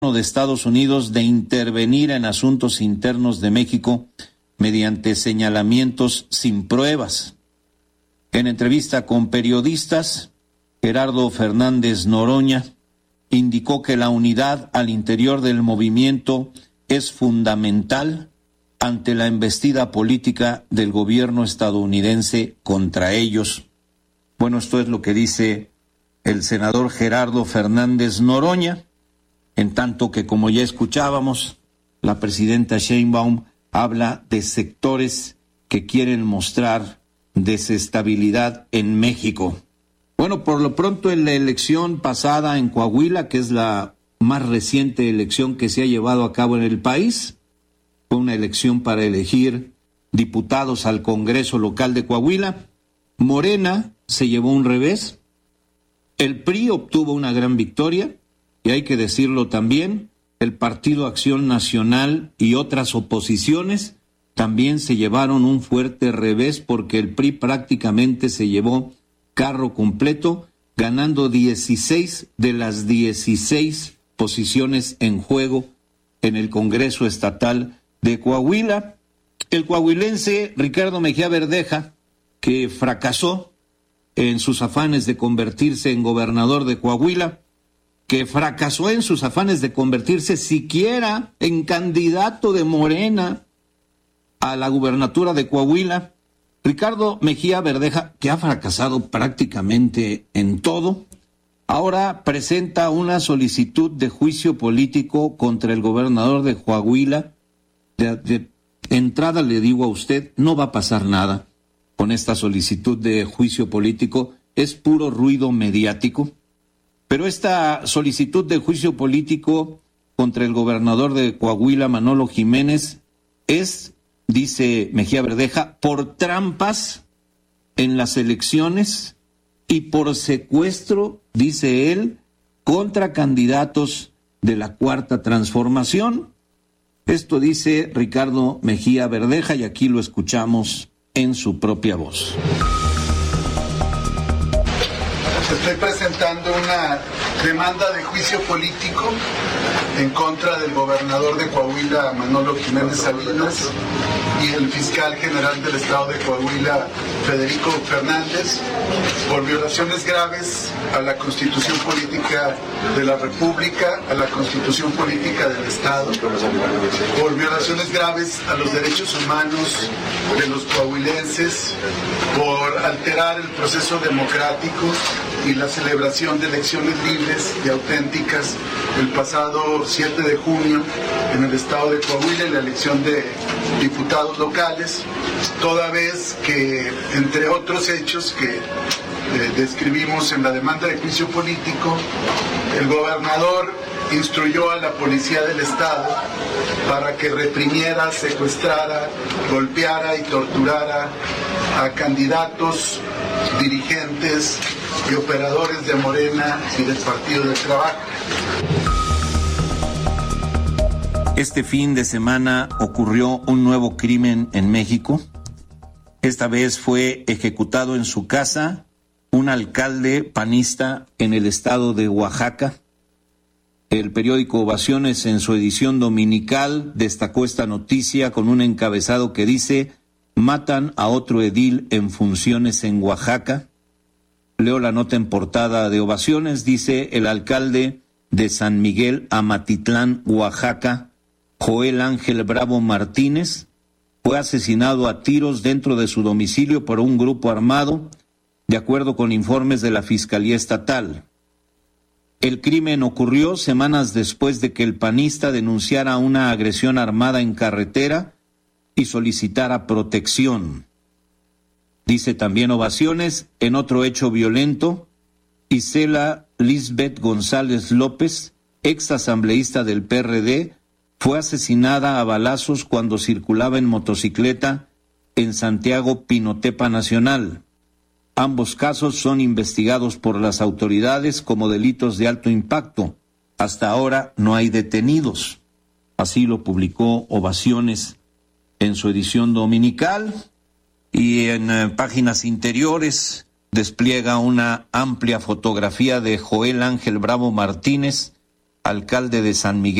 de Estados Unidos de intervenir en asuntos internos de México mediante señalamientos sin pruebas. En entrevista con periodistas, Gerardo Fernández Noroña indicó que la unidad al interior del movimiento es fundamental ante la embestida política del gobierno estadounidense contra ellos. Bueno, esto es lo que dice el senador Gerardo Fernández Noroña, en tanto que, como ya escuchábamos, la presidenta Sheinbaum habla de sectores que quieren mostrar desestabilidad en México. Bueno, por lo pronto en la elección pasada en Coahuila, que es la más reciente elección que se ha llevado a cabo en el país, fue una elección para elegir diputados al Congreso local de Coahuila. Morena se llevó un revés, el PRI obtuvo una gran victoria, y hay que decirlo también, el Partido Acción Nacional y otras oposiciones también se llevaron un fuerte revés, porque el PRI prácticamente se llevó carro completo, ganando 16 de las 16 posiciones en juego en el Congreso Estatal de Coahuila. El coahuilense Ricardo Mejía Verdeja, que fracasó en sus afanes de convertirse en gobernador de Coahuila, que fracasó en sus afanes de convertirse siquiera en candidato de Morena a la gubernatura de Coahuila. Ricardo Mejía Verdeja, que ha fracasado prácticamente en todo, ahora presenta una solicitud de juicio político contra el gobernador de Coahuila. De entrada le digo a usted, no va a pasar nada con esta solicitud de juicio político, es puro ruido mediático. Pero esta solicitud de juicio político contra el gobernador de Coahuila, Manolo Jiménez, es, dice Mejía Verdeja, por trampas en las elecciones y por secuestro, dice él, contra candidatos de la Cuarta Transformación. Esto dice Ricardo Mejía Verdeja y aquí lo escuchamos en su propia voz. Estoy presentando una demanda de juicio político en contra del gobernador de Coahuila, Manolo Jiménez Salinas, y el fiscal general del estado de Coahuila, Federico Fernández, por violaciones graves a la Constitución Política de la República, a la Constitución Política del Estado, por violaciones graves a los derechos humanos de los coahuilenses, por alterar el proceso democrático y la celebración de elecciones libres y auténticas el pasado 7 de junio en el estado de Coahuila, en la elección de diputados locales, toda vez que, entre otros hechos que describimos en la demanda de juicio político, el gobernador instruyó a la policía del estado para que reprimiera, secuestrara, golpeara y torturara a candidatos, dirigentes y operadores de Morena y del Partido del Trabajo. Este fin de semana ocurrió un nuevo crimen en México. Esta vez fue ejecutado en su casa un alcalde panista en el estado de Oaxaca. El periódico Ovaciones, en su edición dominical, destacó esta noticia con un encabezado que dice: matan a otro edil en funciones en Oaxaca. Leo la nota en portada de Ovaciones, dice: el alcalde de San Miguel Amatitlán, Oaxaca, Joel Ángel Bravo Martínez, fue asesinado a tiros dentro de su domicilio por un grupo armado, de acuerdo con informes de la Fiscalía Estatal. El crimen ocurrió semanas después de que el panista denunciara una agresión armada en carretera y solicitara protección. Dice también Ovaciones, en otro hecho violento, Isela Lisbeth González López, ex asambleísta del PRD, fue asesinada a balazos cuando circulaba en motocicleta en Santiago Pinotepa Nacional. Ambos casos son investigados por las autoridades como delitos de alto impacto. Hasta ahora no hay detenidos. Así lo publicó Ovaciones en su edición dominical, y en páginas interiores despliega una amplia fotografía de Joel Ángel Bravo Martínez alcalde de San Miguel